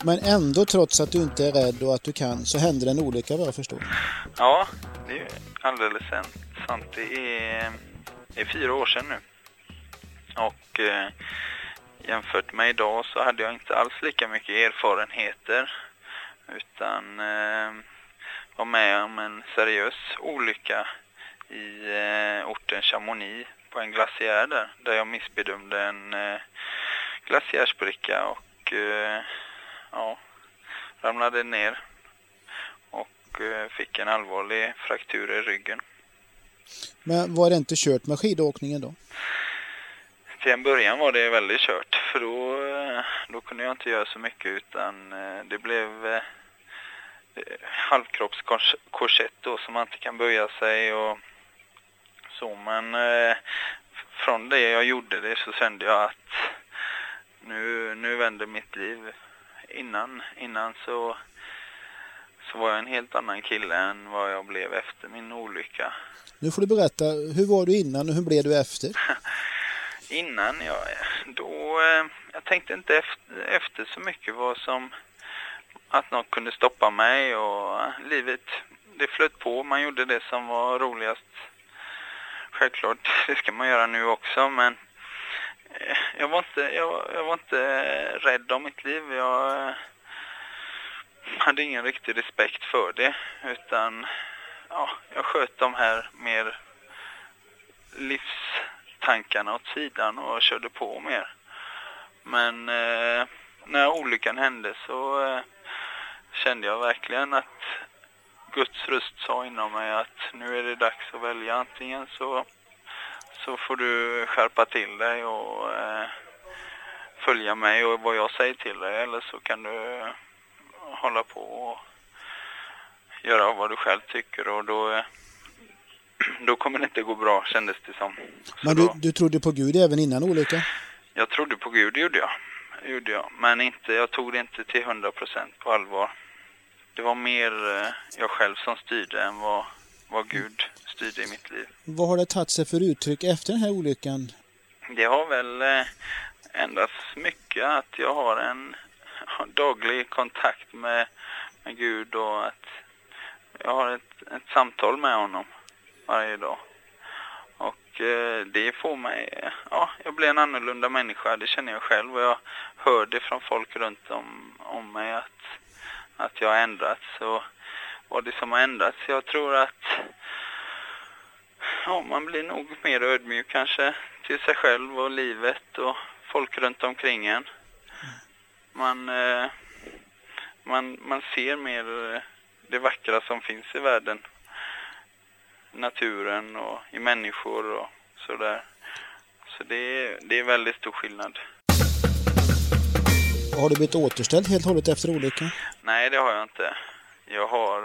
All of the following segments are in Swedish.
Men ändå, trots att du inte är rädd och att du kan, så händer en olycka vad jag förstår. Ja, det är alldeles sant. Det är 4 år sedan nu. Och jämfört med idag så hade jag inte alls lika mycket erfarenheter. Utan var med om en seriös olycka i orten Chamonix på en glaciär där jag missbedömde en glaciärspricka och ramlade ner och fick en allvarlig fraktur i ryggen. Men var det inte kört med skidåkningen då? Till en början var det väldigt kört, för då kunde jag inte göra så mycket, utan det blev halvkroppskorsett då som man inte kan böja sig och så. Men från det jag gjorde det så kände jag att nu vänder mitt liv. Innan så var jag en helt annan kille än vad jag blev efter min olycka. Nu får du berätta, hur var du innan och hur blev du efter? Innan, jag tänkte inte efter så mycket vad som att något kunde stoppa mig, och livet, det flöt på. Man gjorde det som var roligast. Självklart, det ska man göra nu också, men jag var inte rädd om mitt liv. Jag hade ingen riktig respekt för det, utan jag sköt de här mer livstankarna åt sidan och körde på mer. Men när olyckan hände så kände jag verkligen att Guds röst sa inom mig att nu är det dags att välja. Antingen så får du skärpa till dig och följa mig och vad jag säger till dig, eller så kan du hålla på och göra vad du själv tycker, och då kommer det inte gå bra, kändes det som. Men du trodde på Gud även innan olyckan? Jag trodde på Gud, gjorde jag. Men jag tog det inte till 100% på allvar. Det var mer jag själv som styrde än vad Gud styrde i mitt liv. Vad har det tagit sig för uttryck efter den här olyckan? Det har väl endast mycket att jag har en daglig kontakt med Gud, och att jag har ett samtal med honom varje dag. Och det får mig, jag blir en annorlunda människa, det känner jag själv, och jag hör det från folk runt om mig att jag har ändrats. Och vad det som har ändrats, jag tror att man blir nog mer ödmjuk kanske till sig själv och livet och folk runt omkring en. Man ser mer det vackra som finns i världen, naturen och i människor och sådär. Så det är väldigt stor skillnad. Har du blivit återställd helt och hållet efter olyckan? Nej, det har jag inte. Jag har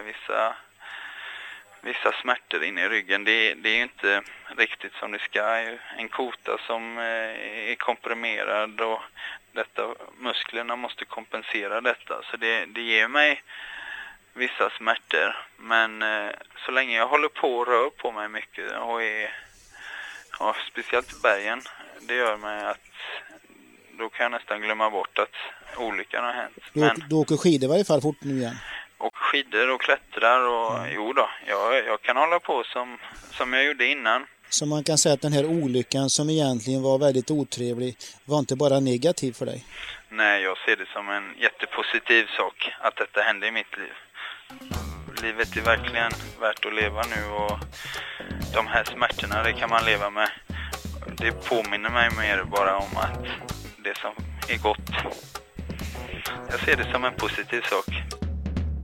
vissa smärtor inne i ryggen. Det är ju inte riktigt som det ska. En kota som är komprimerad, och musklerna måste kompensera detta. Så det ger mig vissa smärtor. Men så länge jag håller på och rör på mig mycket och speciellt i bergen, det gör mig att då kan jag nästan glömma bort att olyckan har hänt. Du åker skidor i varje fall fort nu igen? Och skidor och klättrar och jo då, jag kan hålla på som jag gjorde innan. Så man kan säga att den här olyckan som egentligen var väldigt otrevlig var inte bara negativ för dig? Nej, jag ser det som en jättepositiv sak att detta hände i mitt liv. Livet är verkligen värt att leva nu, och de här smärtorna, det kan man leva med. Det påminner mig mer bara om att det som är gott. Jag ser det som en positiv sak.